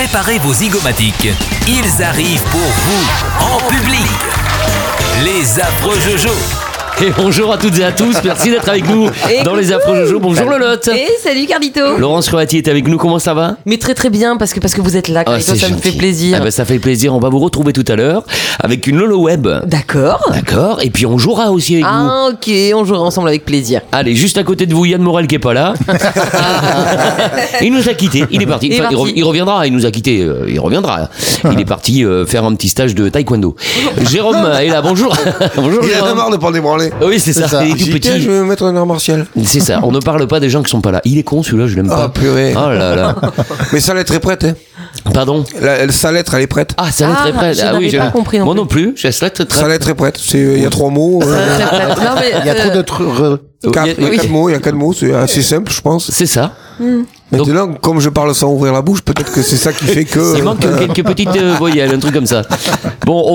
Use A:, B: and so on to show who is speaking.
A: Préparez vos zygomatiques. Ils arrivent pour vous, en public. Les affreux Jojo.
B: Et bonjour à toutes et à tous, merci d'être avec nous dans les affreux Jojo. Bonjour Lolotte.
C: Et salut Carlito.
B: Laurence Croati est avec nous, comment ça va?
C: Mais très très bien parce que vous êtes là Carlito, ça me fait plaisir.
B: Ah ben, ça fait plaisir, on va vous retrouver tout à l'heure avec une Lolo Web.
C: D'accord.
B: D'accord, et puis on jouera aussi avec vous.
C: Ah ok, on jouera ensemble avec plaisir.
B: Allez, juste à côté de vous, Yann Morel qui est pas là. Il nous a quittés, il est parti. Enfin, il reviendra, il nous a quittés, il reviendra. Il est parti faire un petit stage de taekwondo. Jérôme est là, bonjour. Bonjour
D: Il
B: Jérôme.
D: a marre de pas le débranler.
B: Oui, c'est ça. Il est tout
D: J'ai dit,
B: petit.
D: je vais me mettre un art martial.
B: C'est ça, on ne parle pas des gens qui sont pas là. Il est con celui-là, je l'aime pas.
D: Ah, purée.
B: Oh là là.
D: Mais sa lettre est prête, hein.
B: Pardon.
D: Sa lettre, elle est prête.
B: Ah, sa lettre est prête.
C: je n'avais pas compris non
B: Moi
C: plus.
B: non plus, j'ai sa lettre très
D: Sa lettre est prête. Il y a 3 mots.
C: Non, mais,
E: Il y a trop de trucs.
D: Il y a 4 mots, c'est assez simple, je pense.
B: C'est ça.
D: Maintenant, comme je parle sans ouvrir la bouche, peut-être que c'est ça qui fait que.
B: Il manque quelques petites voyelles, un truc comme ça. Bon,